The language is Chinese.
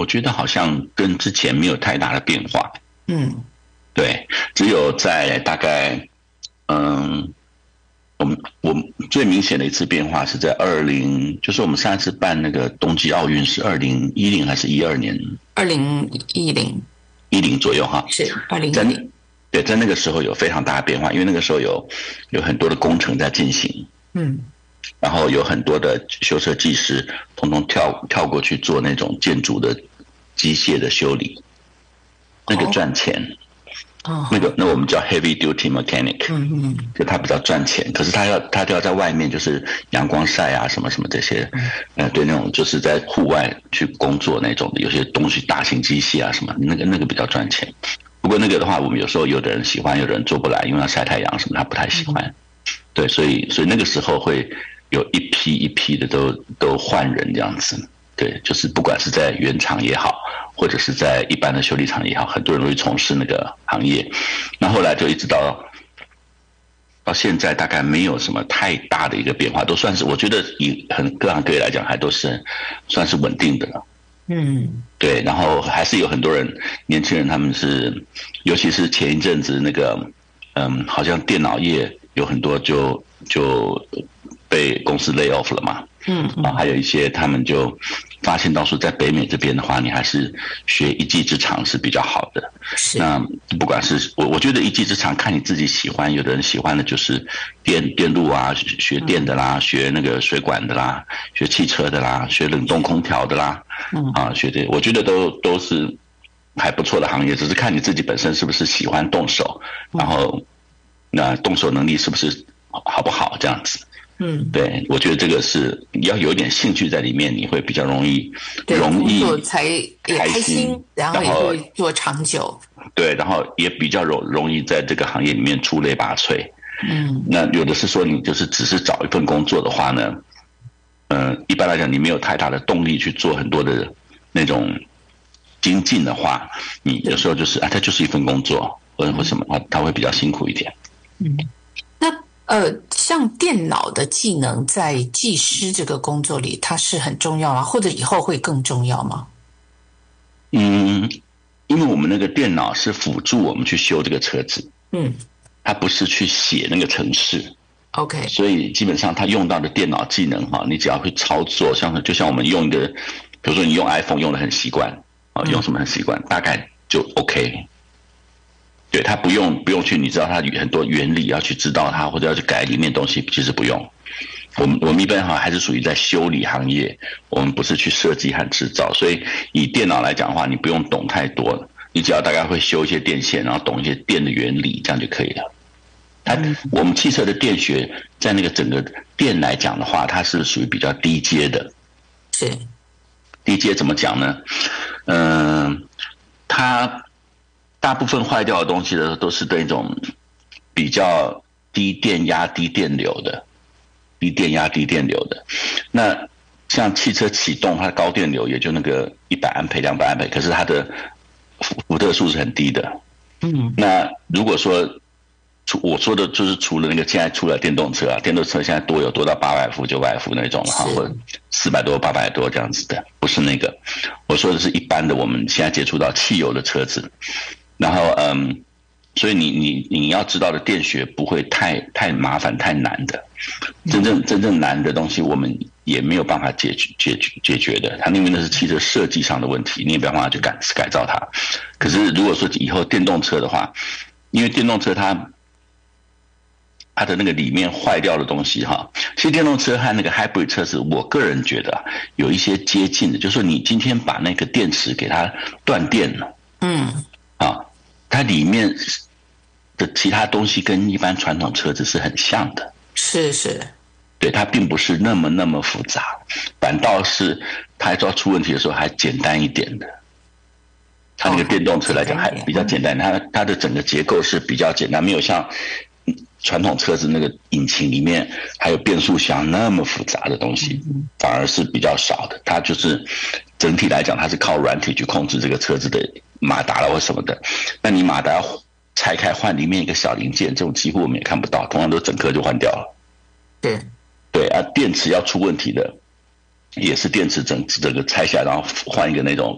觉得好像跟之前没有太大的变化。 嗯对，只有在大概嗯，我们最明显的一次变化是在就是我们上一次办那个冬季奥运是2010还是12年？ 2010 10左右哈。 是二零一在零， 对，在那个时候有非常大的变化，因为那个时候有很多的工程在进行， 嗯然后有很多的修车技师统统跳过去做那种建筑的机械的修理，那个赚钱。 哦那我们叫 heavy duty mechanic，就他比较赚钱，可是他就要在外面就是阳光晒啊什么什么这些，对，那种就是在户外去工作那种的，有些东西大型机械啊什么，那个比较赚钱。不过那个的话，我们有时候有的人喜欢，有的人做不来，因为要晒太阳什么，他不太喜欢。对，所以那个时候会有一批一批的都换人这样子。对，就是不管是在原厂也好，或者是在一般的修理厂也好，很多人都会从事那个行业。那后来就一直到现在，大概没有什么太大的一个变化，都算是我觉得以各行各业来讲，还都是算是稳定的了。 嗯对，然后还是有很多人，年轻人他们是，尤其是前一阵子那个，好像电脑业有很多就被公司 lay off 了嘛。还有一些他们就发现到说，在北美这边的话，你还是学一技之长是比较好的。 是那不管是我觉得一技之长看你自己喜欢，有的人喜欢的就是电路啊，学电的啦，学那个水管的啦，学汽车的啦，学冷冻空调的啦，学这我觉得都是还不错的行业，只是看你自己本身是不是喜欢动手，然后那动手能力是不是好不好这样子。对，我觉得这个是你要有一点兴趣在里面，你会比较容易工作才也开心，然后也会做长久。 对，然后也比较容易在这个行业里面出类拔萃。那有的是说你就是只是找一份工作的话呢，一般来讲你没有太大的动力去做很多的那种精进的话，你有时候就是它就是一份工作，或什么它会比较辛苦一点。 那像电脑的技能在技师这个工作里，它是很重要啊，或者以后会更重要吗？ 因为我们那个电脑是辅助我们去修这个车子，它不是去写那个程式。 OK， 所以基本上它用到的电脑技能哈，你只要会操作，就像我们用一个，比如说你用 iPhone 用的很习惯用什么很习惯，大概就 OK。对，它不用去，你知道它很多原理要去知道它，或者要去改里面东西，其实不用。我们一般还是属于在修理行业，我们不是去设计和制造，所以以电脑来讲的话，你不用懂太多，你只要大概会修一些电线，然后懂一些电的原理，这样就可以了。我们汽车的电学在那个整个电来讲的话，它是属于比较低阶的。 是低阶怎么讲呢？它大部分坏掉的东西呢，都是那种比较低电压、低电流的。低电压、低电流的，那像汽车启动，它的高电流也就那个100安培、200安培，可是它的伏特数是很低的。那如果说我说的就是除了那个现在出了电动车啊，电动车现在多到800伏、900伏那种哈，或者400多、800多这样子的，不是那个。我说的是一般的，我们现在接触到汽油的车子，然后所以你要知道的电学不会太麻烦太难的，真正难的东西我们也没有办法解决的，它因为那是汽车设计上的问题，你也没有办法去改造它。可是如果说以后电动车的话，因为电动车它的那个里面坏掉的东西哈，其实电动车和那个 hybrid 车子，我个人觉得有一些接近的，就是说你今天把那个电池给它断电了，它里面的其他东西跟一般传统车子是很像的， 是， 对，它并不是那么复杂，反倒是它要出问题的时候还简单一点的。它那个电动车来讲还比较简单，它的整个结构是比较简单，没有像传统车子那个引擎里面还有变速箱那么复杂的东西，反而是比较少的。它就是整体来讲，它是靠软体去控制这个车子的马达或什么的。那你马达要拆开换里面一个小零件，这种几乎我们也看不到，通常都整颗就换掉了。对啊，电池要出问题的，也是电池整个拆下来，然后换一个那种